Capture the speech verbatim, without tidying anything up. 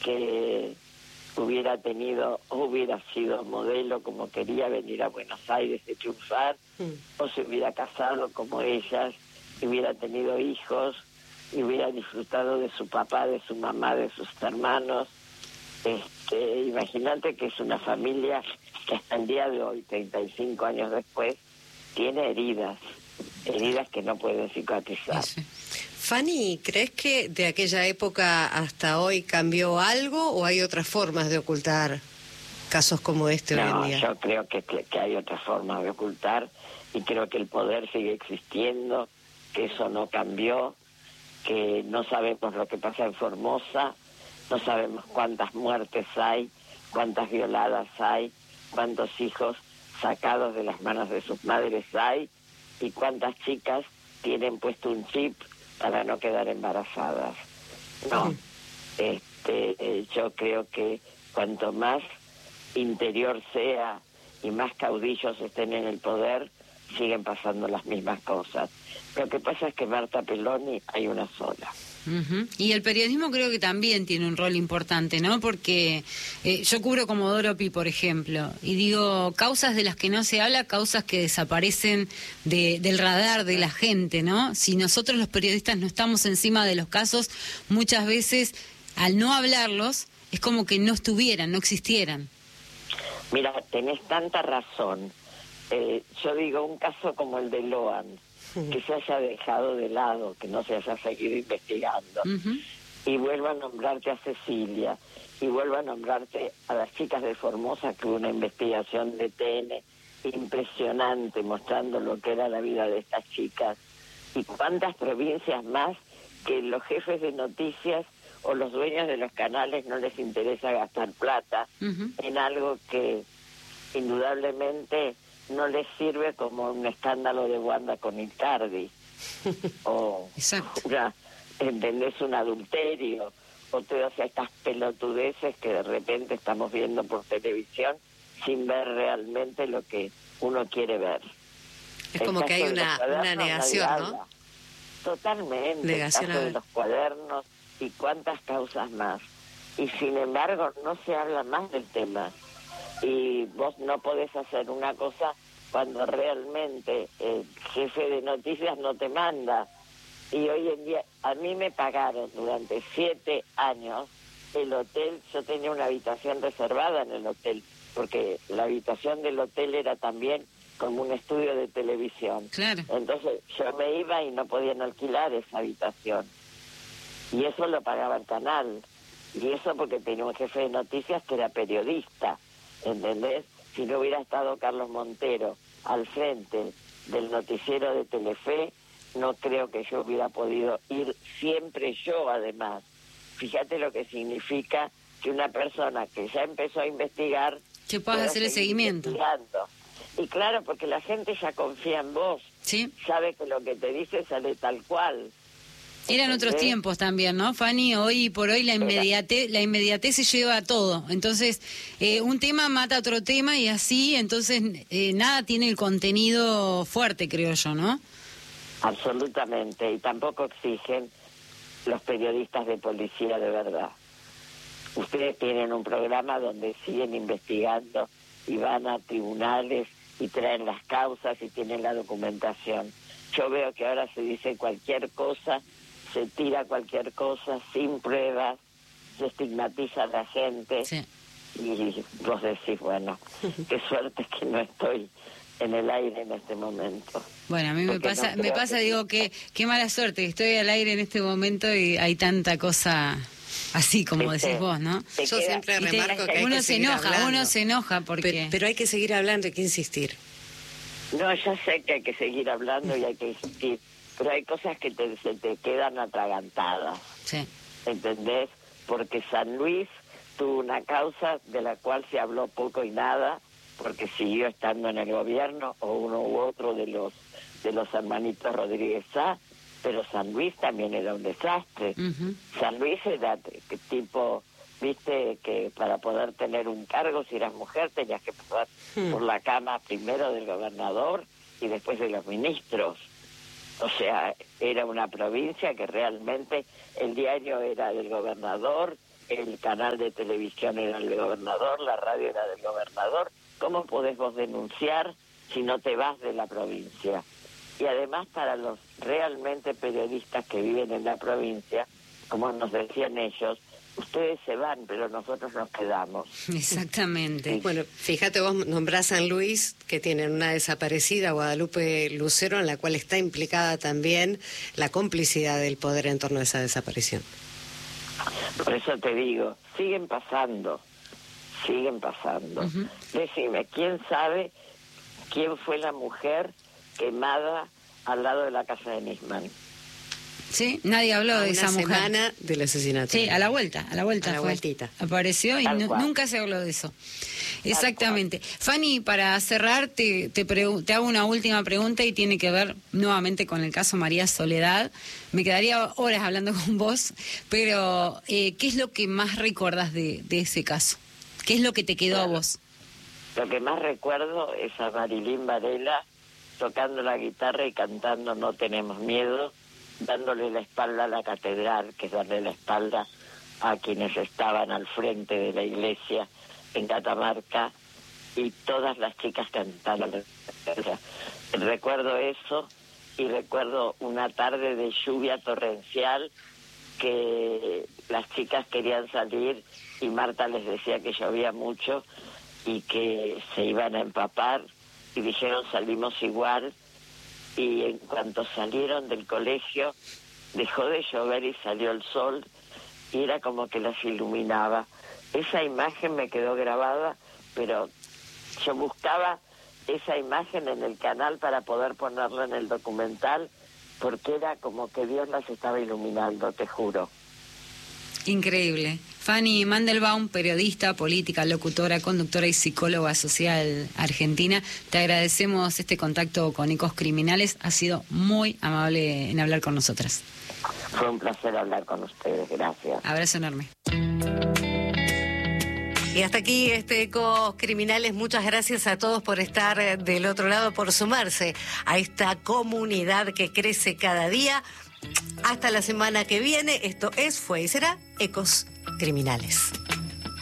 que hubiera tenido, hubiera sido modelo como quería, venir a Buenos Aires y triunfar, mm. o se hubiera casado como ellas, y hubiera tenido hijos, y hubiera disfrutado de su papá, de su mamá, de sus hermanos. Este, imagínate que es una familia que hasta el día de hoy, treinta y cinco años después, tiene heridas, heridas que no pueden cicatrizar. Sí. Fanny, ¿crees que de aquella época hasta hoy cambió algo o hay otras formas de ocultar casos como este no, hoy en día? Yo creo que, que, que hay otras formas de ocultar y creo que el poder sigue existiendo, que eso no cambió, que no sabemos lo que pasa en Formosa, no sabemos cuántas muertes hay, cuántas violadas hay, cuántos hijos sacados de las manos de sus madres hay y cuántas chicas tienen puesto un chip para no quedar embarazadas. No, uh-huh. este, eh, yo creo que cuanto más interior sea y más caudillos estén en el poder, siguen pasando las mismas cosas. Lo que pasa es que Marta Peloni hay una sola. Uh-huh. Y el periodismo creo que también tiene un rol importante, ¿no? Porque eh, yo cubro Comodoro Pi, por ejemplo, y digo, causas de las que no se habla, causas que desaparecen de, del radar de la gente, ¿no? Si nosotros los periodistas no estamos encima de los casos, muchas veces, al no hablarlos, es como que no estuvieran, no existieran. Mira, tenés tanta razón. Eh, yo digo, un caso como el de Loan, que se haya dejado de lado, que no se haya seguido investigando, uh-huh. y vuelvo a nombrarte a Cecilia, y vuelvo a nombrarte a las chicas de Formosa, que hubo una investigación de T N impresionante mostrando lo que era la vida de estas chicas, y cuántas provincias más que los jefes de noticias o los dueños de los canales no les interesa gastar plata uh-huh. en algo que indudablemente no les sirve, como un escándalo de Wanda con Icardi o una, ¿entendés? Un adulterio o todas estas pelotudeces que de repente estamos viendo por televisión sin ver realmente lo que uno quiere ver. Es el como que hay una, una negación, ¿no? Totalmente. Negación el caso de los cuadernos y cuántas causas más. Y sin embargo no se habla más del tema. Y vos no podés hacer una cosa cuando realmente el jefe de noticias no te manda. Y hoy en día, a mí me pagaron durante siete años el hotel. Yo tenía una habitación reservada en el hotel, porque la habitación del hotel era también como un estudio de televisión. Claro. Entonces yo me iba y no podían alquilar esa habitación. Y eso lo pagaba el canal. Y eso porque tenía un jefe de noticias que era periodista. ¿Entendés? Si no hubiera estado Carlos Montero al frente del noticiero de Telefe, no creo que yo hubiera podido ir siempre yo, además. Fíjate lo que significa que una persona que ya empezó a investigar... Que puedas hacer el seguimiento. Y claro, porque la gente ya confía en vos. Sí. Sabe que lo que te dice sale tal cual. Eran otros tiempos también, ¿no, Fanny? Hoy por hoy la inmediatez, la inmediatez se lleva a todo. Entonces, eh, un tema mata a otro tema y así, entonces, eh, nada tiene el contenido fuerte, creo yo, ¿no? Absolutamente. Y tampoco exigen los periodistas de policía de verdad. Ustedes tienen un programa donde siguen investigando y van a tribunales y traen las causas y tienen la documentación. Yo veo que ahora se dice cualquier cosa, se tira cualquier cosa sin pruebas, se estigmatiza a la gente. Sí. Y vos decís, bueno, qué suerte que no estoy en el aire en este momento. Bueno, a mí me pasa, no me pasa, que... digo, que qué mala suerte que estoy al aire en este momento y hay tanta cosa así como ¿Viste? Decís vos, ¿no? Yo queda, siempre remarco te, que hay uno que se seguir enoja, hablando. uno se enoja porque... Pero, pero hay que seguir hablando, hay que insistir. No, ya sé que hay que seguir hablando y hay que insistir, pero hay cosas que te, se te quedan atragantadas. Sí. ¿Entendés? Porque San Luis tuvo una causa de la cual se habló poco y nada, porque siguió estando en el gobierno, o uno u otro de los de los hermanitos Rodríguez Sá, pero San Luis también era un desastre. Uh-huh. San Luis era que tipo, viste, que para poder tener un cargo, si eras mujer, tenías que pasar uh-huh. por la cama primero del gobernador y después de los ministros. O sea, era una provincia que realmente el diario era del gobernador el canal de televisión era del gobernador, la radio era del gobernador. ¿Cómo podés vos denunciar si no te vas de la provincia? Y además para los realmente periodistas que viven en la provincia, como nos decían ellos, ustedes se van, pero nosotros nos quedamos. Exactamente. Sí. Bueno, fíjate, vos nombrás San Luis, que tienen una desaparecida, Guadalupe Lucero, en la cual está implicada también la complicidad del poder en torno a esa desaparición. Por eso te digo, siguen pasando, siguen pasando. Uh-huh. Decime, ¿quién sabe quién fue la mujer quemada al lado de la casa de Nisman? Sí, nadie habló a de esa mujer. Una semana del asesinato. Sí, a la vuelta, a la vuelta. A la fue. vueltita. Apareció y nu- nunca se habló de eso. Exactamente. Fanny, para cerrar, te, te, pregu- te hago una última pregunta y tiene que ver nuevamente con el caso María Soledad. Me quedaría horas hablando con vos, pero eh, ¿qué es lo que más recuerdas de, de ese caso? ¿Qué es lo que te quedó a vos? Lo que más recuerdo es a Marilyn Varela tocando la guitarra y cantando No tenemos miedo, dándole la espalda a la catedral, que es darle la espalda a quienes estaban al frente de la iglesia en Catamarca, y todas las chicas cantaban. Recuerdo eso, y recuerdo una tarde de lluvia torrencial que las chicas querían salir y Marta les decía que llovía mucho y que se iban a empapar, y dijeron salimos igual. Y en cuanto salieron del colegio, dejó de llover y salió el sol, y era como que las iluminaba. Esa imagen me quedó grabada, pero yo buscaba esa imagen en el canal para poder ponerla en el documental, porque era como que Dios las estaba iluminando, te juro. Increíble. Fanny Mandelbaum, periodista, política, locutora, conductora y psicóloga social argentina, te agradecemos este contacto con Ecos Criminales. Ha sido muy amable en hablar con nosotras. Fue un placer hablar con ustedes, gracias. Abrazo enorme. Y hasta aquí este Ecos Criminales. Muchas gracias a todos por estar del otro lado, por sumarse a esta comunidad que crece cada día. Hasta la semana que viene. Esto es, fue y será Ecos Criminales.